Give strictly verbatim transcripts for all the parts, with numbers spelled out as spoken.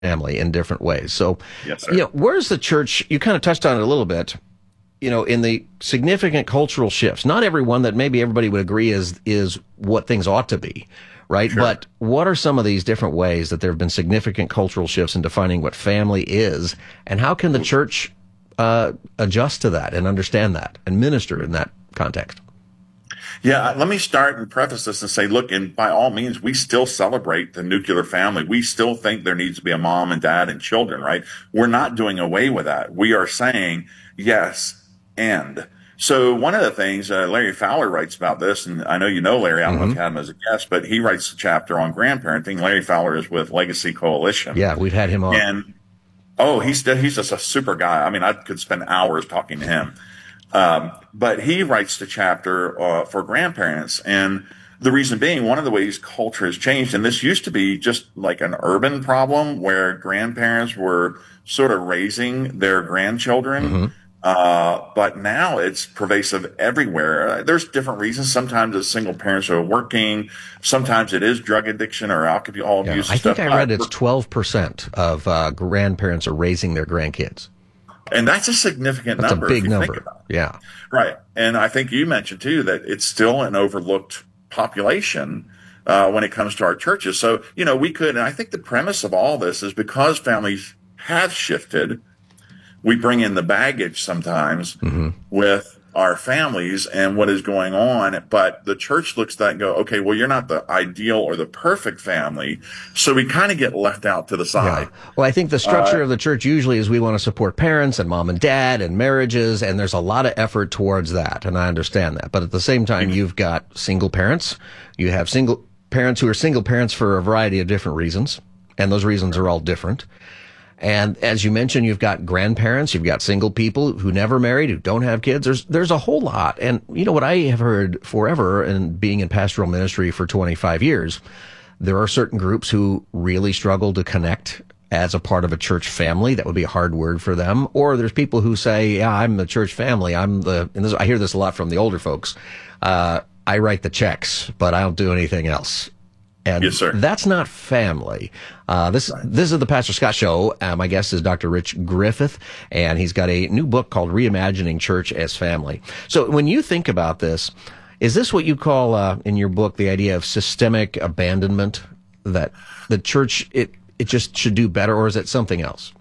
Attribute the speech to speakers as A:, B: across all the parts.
A: family in different ways. So,
B: Yes, sir.
A: you know, where's the church? You kind of touched on it a little bit. You know, in the significant cultural shifts, not everyone that maybe everybody would agree is is what things ought to be, right?
B: Sure.
A: But what are some of these different ways that there have been significant cultural shifts in defining what family is, and how can the church uh, adjust to that and understand that and minister in that context?
B: Yeah, let me start and preface this and say, look, and by all means, we still celebrate the nuclear family. We still think there needs to be a mom and dad and children, right? We're not doing away with that. We are saying, yes, and. So one of the things, uh, Larry Fowler writes about this, and I know you know Larry, I don't know if you had him as a guest, but he writes a chapter on grandparenting. Larry Fowler is with Legacy Coalition.
A: Yeah, we've had him on.
B: And, oh, he's, he's just a super guy. I mean, I could spend hours talking to him. Um, but he writes the chapter uh, for grandparents. And the reason being, one of the ways culture has changed, and this used to be just like an urban problem where grandparents were sort of raising their grandchildren. Mm-hmm. Uh, but now it's pervasive everywhere. There's different reasons. Sometimes it's single parents who are working. Sometimes it is drug addiction or alcohol abuse.
A: Yeah, I think I read it's twelve percent of uh, grandparents are raising their grandkids.
B: And that's a significant
A: that's
B: number.
A: That's a big
B: if you
A: number.
B: Think about it.
A: Yeah.
B: Right. And I think you mentioned too that it's still an overlooked population uh, when it comes to our churches. So, you know, we could, and I think the premise of all this is because families have shifted, we bring in the baggage sometimes mm-hmm. with our families and what is going on. But the church looks at that and go, okay, well, you're not the ideal or the perfect family. So we kind of get left out to the side.
A: Yeah. Well, I think the structure
B: uh,
A: of the church usually is we want to support parents and mom and dad and marriages. And there's a lot of effort towards that. And I understand that. But at the same time, mm-hmm. you've got single parents. You have single parents who are single parents for a variety of different reasons. And those reasons are all different. And as you mentioned, you've got grandparents, you've got single people who never married, who don't have kids. There's there's a whole lot. And you know what I have heard forever, and being in pastoral ministry for twenty-five years, there are certain groups who really struggle to connect as a part of a church family. That would be a hard word for them. Or there's people who say, yeah, I'm the church family. I'm the, and this, I hear this a lot from the older folks. Uh, I write the checks, but I don't do anything else. And
B: yes, sir.
A: That's not family. Uh, this, right. this is the Pastor Scott Show. Uh, my guest is Doctor Rich Griffith, and he's got a new book called Reimagining Church as Family. So when you think about this, is this what you call, uh, in your book, the idea of systemic abandonment, that the church, it, it just should do better, or is it something else?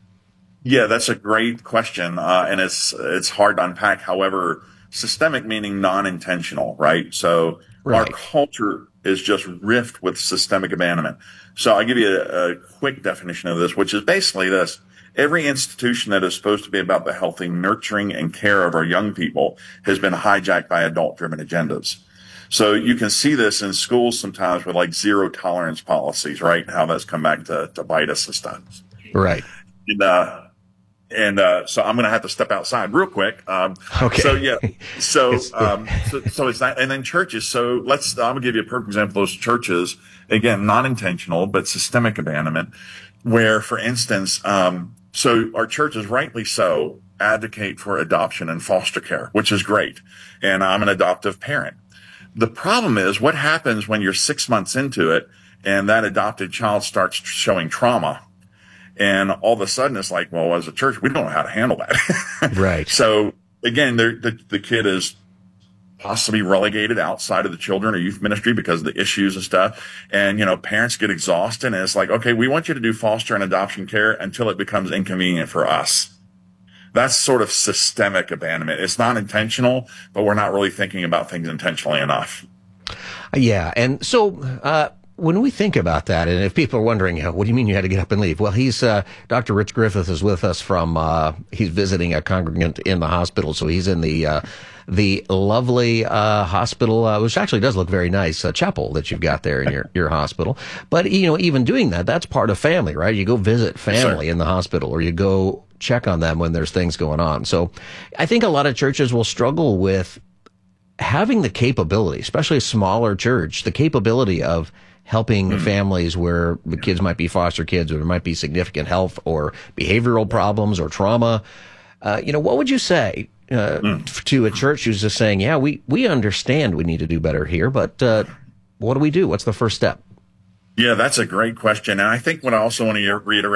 B: Yeah, that's a great question. Uh, and it's, it's hard to unpack. However, systemic meaning non-intentional, right? So right. our culture is just rift with systemic abandonment. So I'll give you a, a quick definition of this, which is basically this. Every institution that is supposed to be about the healthy nurturing and care of our young people has been hijacked by adult-driven agendas. So you can see this in schools sometimes with like zero tolerance policies, right? How that's come back to, to bite us and stuff.
A: Right.
B: And, uh, And, uh, so I'm going to have to step outside real quick. Um,
A: okay.
B: So yeah, so, um, so, so it's that, and then churches. So let's, I'm going to give you a perfect example of those churches. Again, not intentional, but systemic abandonment, where, for instance, um, so our churches, rightly so, advocate for adoption and foster care, which is great. And I'm an adoptive parent. The problem is what happens when you're six months into it and that adopted child starts showing trauma. And all of a sudden, it's like, well, as a church, we don't know how to handle that.
A: Right.
B: So, again, the, the kid is possibly relegated outside of the children or youth ministry because of the issues and stuff. And, you know, parents get exhausted. And it's like, okay, we want you to do foster and adoption care until it becomes inconvenient for us. That's sort of systemic abandonment. It's not intentional, but we're not really thinking about things intentionally enough.
A: Yeah. And so, uh, when we think about that, and if people are wondering, what do you mean you had to get up and leave? Well, he's, uh, Doctor Rich Griffith is with us from, uh, he's visiting a congregant in the hospital. So he's in the, uh, the lovely, uh, hospital, uh, which actually does look very nice, uh, chapel that you've got there in your, your hospital. But, you know, even doing that, that's part of family, right? You go visit family
B: Sure.
A: in the hospital, or you go check on them when there's things going on. So I think a lot of churches will struggle with having the capability, especially a smaller church, the capability of helping mm. families where the kids might be foster kids, or there might be significant health or behavioral problems or trauma. Uh, you know, what would you say uh, mm. to a church who's just saying, yeah, we, we understand we need to do better here, but uh, what do we do? What's the first step?
B: Yeah, that's a great question. And I think what I also want to reiterate